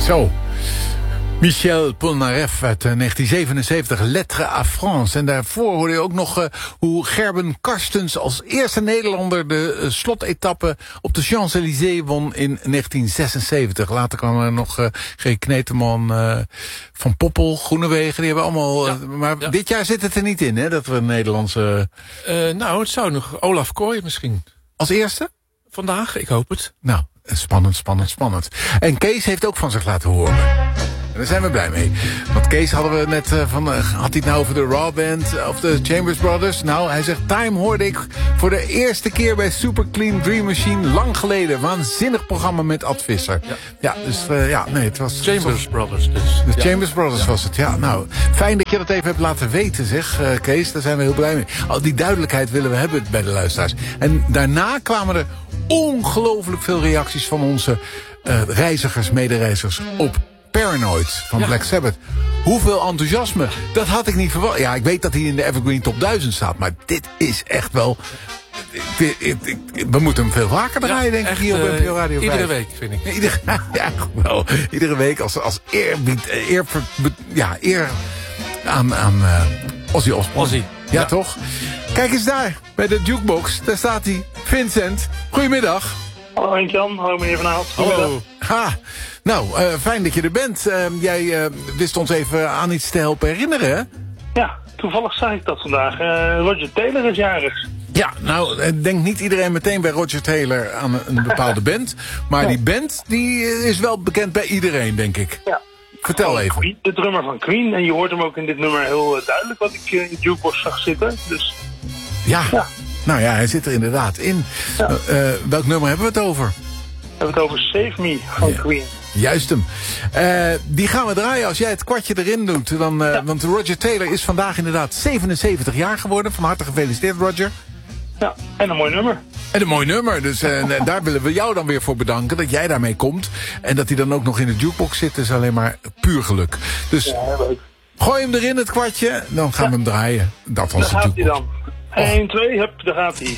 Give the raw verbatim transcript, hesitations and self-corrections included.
Zo. Michel Polnareff uit uh, negentien zevenenzeventig, Lettres à France. En daarvoor hoorde je ook nog uh, hoe Gerben Karstens als eerste Nederlander de uh, slotetappe op de Champs-Élysées won in negentien zesenzeventig. Later kwam er nog uh, G. Kneteman, uh, Van Poppel, Groenewegen. Die hebben allemaal... Uh, ja, maar ja. Dit jaar zit het er niet in, hè? Dat we een Nederlandse... Uh, nou, het zou nog Olaf Kooi misschien. Als eerste? Vandaag, ik hoop het. Nou, spannend, spannend, spannend. En Kees heeft ook van zich laten horen. En daar zijn we blij mee. Want Kees hadden we net uh, van... Uh, had hij het nou over de Raw Band of de Chambers Brothers? Nou, hij zegt... Time hoorde ik voor de eerste keer bij Super Clean Dream Machine. Lang geleden. Waanzinnig programma met Ad Visser. Ja, ja dus uh, ja, nee, het was... Chambers zo, Brothers dus. De ja. Chambers Brothers ja. was het, ja. Nou, fijn dat je dat even hebt laten weten, zeg, uh, Kees. Daar zijn we heel blij mee. Al die duidelijkheid willen we hebben bij de luisteraars. En daarna kwamen er ongelooflijk veel reacties van onze uh, reizigers, medereizigers op Paranoid van ja. Black Sabbath. Hoeveel enthousiasme. Dat had ik niet verwacht. Ja, ik weet dat hij in de Evergreen Top duizend staat. Maar dit is echt wel... Ik, ik, ik, we moeten hem veel vaker draaien, ja, denk ik, hier op N P O Radio vijf. Iedere week, vind ik. Ja, iedere, ja, wel. Iedere week als, als eerbied, eer, ja, eer aan, aan uh, Ozzy Osbourne. Ozzy. Ja, ja, toch? Kijk eens daar, bij de jukebox. Daar staat hij. Vincent, goedemiddag. Hallo Henk-Jan, hallo meneer Van Aalt. Hallo. Ha. Nou, uh, fijn dat je er bent. Uh, jij uh, wist ons even aan iets te helpen herinneren, hè? Ja, toevallig zag ik dat vandaag. Uh, Roger Taylor is jarig. Ja, nou, denkt niet iedereen meteen bij Roger Taylor aan een bepaalde band. Maar ja. die band, die is wel bekend bij iedereen, denk ik. Ja. Vertel even. Queen, de drummer van Queen. En je hoort hem ook in dit nummer heel uh, duidelijk wat ik uh, in de jukebox zag zitten. Dus, ja. ja, nou ja, hij zit er inderdaad in. Ja. Uh, uh, welk nummer hebben we het over? We hebben het over Save Me van ja. Queen. Juist hem. Uh, die gaan we draaien als jij het kwartje erin doet. Dan, uh, ja. Want Roger Taylor is vandaag inderdaad zevenenzeventig jaar geworden. Van harte gefeliciteerd, Roger. Ja, en een mooi nummer. En een mooi nummer. Dus uh, daar willen we jou dan weer voor bedanken. Dat jij daarmee komt. En dat hij dan ook nog in de jukebox zit. Is alleen maar puur geluk. Dus ja, leuk. Gooi hem erin, het kwartje. Dan gaan ja. we hem draaien. Dat was daar de jukebox. Daar gaat hij dan. één, twee, hup, daar gaat hij.